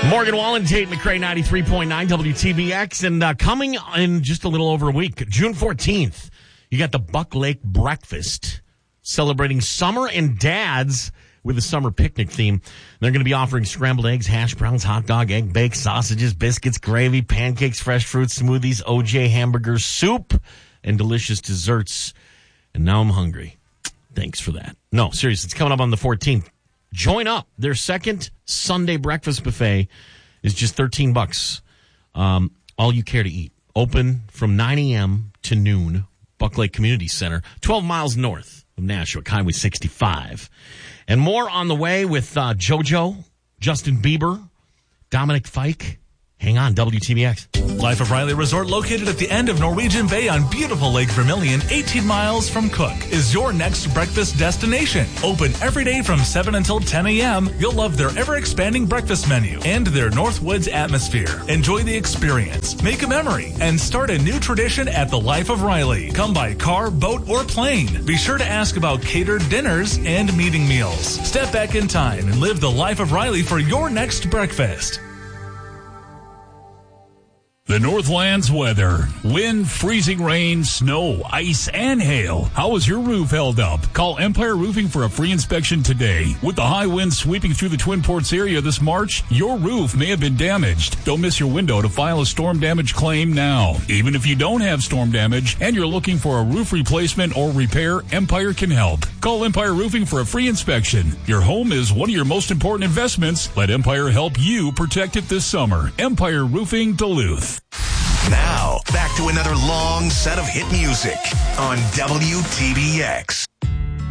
Morgan Wallen, Tate McRae, 93.9 WTBX. And coming in just a little over a week, June 14th, you got the Buck Lake Breakfast celebrating summer and dads with a summer picnic theme. They're going to be offering scrambled eggs, hash browns, hot dog, egg baked sausages, biscuits, gravy, pancakes, fresh fruit smoothies, OJ hamburgers, soup, and delicious desserts. And now I'm hungry. Thanks for that. No, seriously, it's coming up on the 14th. Join up. Their second Sunday breakfast buffet is just $13. All you care to eat. Open from 9 a.m. to noon. Buck Lake Community Center, 12 miles north of Nashua, Highway 65. And more on the way with JoJo, Justin Bieber, Dominic Fike. Hang on, WTBX. Life of Riley Resort, located at the end of Norwegian Bay on beautiful Lake Vermilion, 18 miles from Cook, is your next breakfast destination. Open every day from 7 until 10 a.m. You'll love their ever-expanding breakfast menu and their Northwoods atmosphere. Enjoy the experience, make a memory, and start a new tradition at the Life of Riley. Come by car, boat, or plane. Be sure to ask about catered dinners and meeting meals. Step back in time and live the Life of Riley for your next breakfast. The Northlands weather. Wind, freezing rain, snow, ice, and hail. How is your roof held up? Call Empire Roofing for a free inspection today. With the high winds sweeping through the Twin Ports area this March, your roof may have been damaged. Don't miss your window to file a storm damage claim now. Even if you don't have storm damage and you're looking for a roof replacement or repair, Empire can help. Call Empire Roofing for a free inspection. Your home is one of your most important investments. Let Empire help you protect it this summer. Empire Roofing Duluth. Now, back to another long set of hit music on WTBX.